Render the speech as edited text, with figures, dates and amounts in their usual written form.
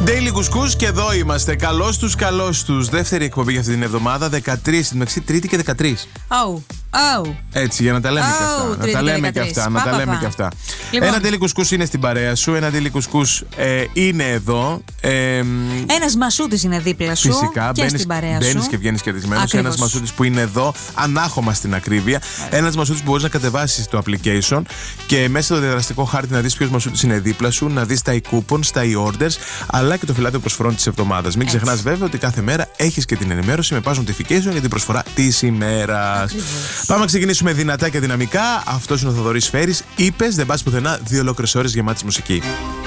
Daily Κουσκούς και εδώ είμαστε. Καλώς τους. Δεύτερη εκπομπή για αυτή την εβδομάδα. 13, μεταξύ Τρίτη και 13. Έτσι, για να τα λέμε και αυτά. Να τα λέμε και αυτά. Λοιπόν. Ένα Daily Κουσκούς είναι στην παρέα σου. Ένα Daily Κουσκούς είναι εδώ. Ένας Μασούτης είναι δίπλα σου. Φυσικά, και στην παρέα σου. Μπαίνεις και βγαίνεις κερδισμένος. Ένας Μασούτης που είναι εδώ, ανάχωμα στην ακρίβεια. Ένας Μασούτης που μπορείς να κατεβάσεις το application και μέσα στο διαδραστικό χάρτη να δεις ποιος Μασούτης είναι δίπλα σου, να δεις τα e-coupons, τα e-orders, αλλά και το φυλάδιο προσφορών της εβδομάδας. Μην ξεχνάς βέβαια ότι κάθε μέρα έχεις και την ενημέρωση με pass notification για την προσφορά της ημέρας. Πάμε να ξεκινήσουμε δυνατά και δυναμικά. Αυτός είναι ο Θοδωρής Φέρης. Είπες, δεν πας πουθενά, 2 ολόκληρες ώρες γεμάτης μουσική.